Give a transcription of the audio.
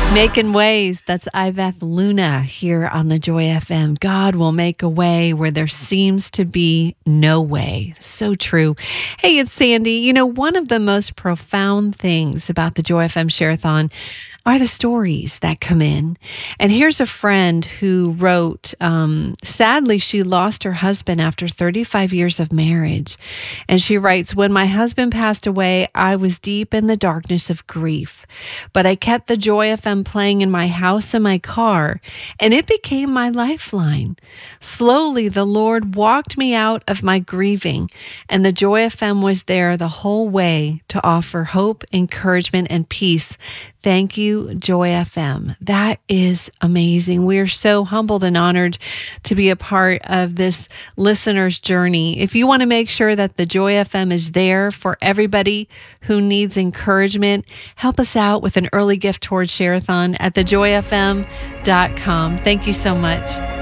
Making ways. That's Iveth Luna here on the Joy FM. God will make a way where there seems to be no way. So true. Hey, it's Sandy. You know, one of the most profound things about the Joy FM Share-a-thon are the stories that come in. And here's a friend who wrote, sadly, she lost her husband after 35 years of marriage. And she writes, when my husband passed away, I was deep in the darkness of grief, but I kept the Joy FM playing in my house and my car, and it became my lifeline. Slowly, the Lord walked me out of my grieving, and the Joy FM was there the whole way to offer hope, encouragement, and peace. Thank you, Joy FM. That is amazing. We are so humbled and honored to be a part of this listener's journey. If you want to make sure that the Joy FM is there for everybody who needs encouragement, help us out with an early gift towards Share-a-thon at thejoyfm.com. Thank you so much.